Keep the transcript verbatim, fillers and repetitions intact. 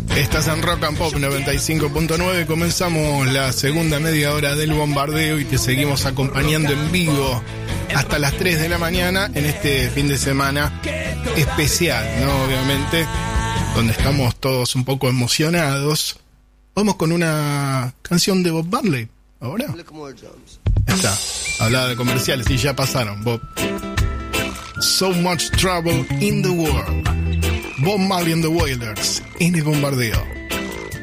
Estás en Rock and Pop noventa y cinco punto nueve. Comenzamos la segunda media hora del bombardeo y te seguimos acompañando en vivo hasta las tres de la mañana en este fin de semana especial, ¿no? Obviamente, donde estamos todos un poco emocionados. Vamos con una canción de Bob Marley. Ahora está, hablaba de comerciales y ya pasaron, Bob. So Much Trouble in the World. Bob Marley and the Wailers en el bombardeo.